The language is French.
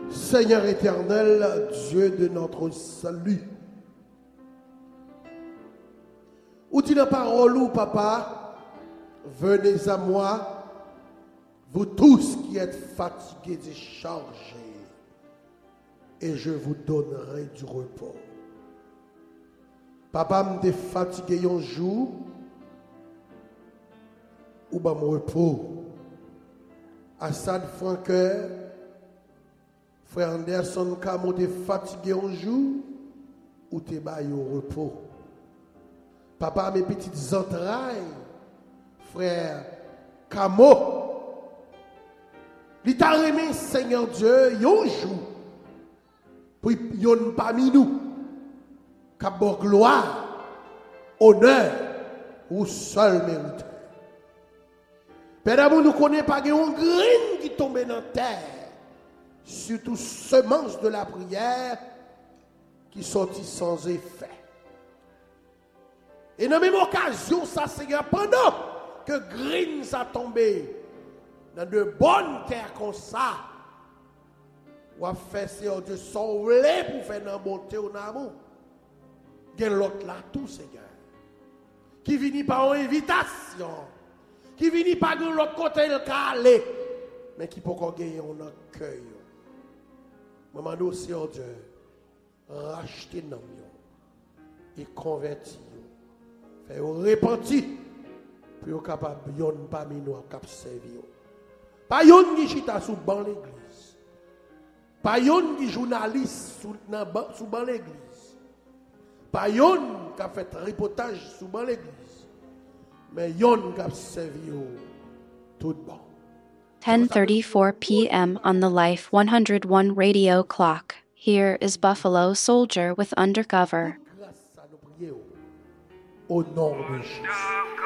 Seigneur éternel, Dieu de notre salut. Ou dit la parole ou papa, venez à moi, vous tous qui êtes fatigués et chargés, et je vous donnerai du repos. Papa me fatigué un jour, ou ben mon repos. Assad Franqueur, frère Anderson, quand on est fatigué un jour, ou t'es baillé au repos. Papa, mes petites entrailles, frère Camo, il t'a remis, Seigneur Dieu, un jour, pour yon parmi nous, qu'à gloire, honneur, ou seul mérite. Père d'amour, nous ne connaissons pas un grain qui tombe dans la terre, surtout semence de la prière qui sortit sans effet. Et dans la même occasion, ça Seigneur, pendant que grain ça tombé dans de bonnes terres comme ça, ou a fait Seigneur Dieu sauver pour faire dans la bonté ou dans l'amour. Il y a l'autre là tout Seigneur, qui vient par une invitation. Qui vient pas de l'autre côté de aller, mais qui peut gagner un accueil. Maman, nous, Seigneur Dieu, racheter nos et convertir, faire repentir, pour être capable de parmi nous à servir. Pas yon qui chita sous ban l'église, pas yon qui journaliste sous ban l'église, pas yon qui a fait reportage sous ban l'église. Mais yon k'ap servi tout bon. 10:34 p.m. on the Life 101 radio clock. Here is Buffalo Soldier with Undercover. Grâce à nous prier au nom de Jésus.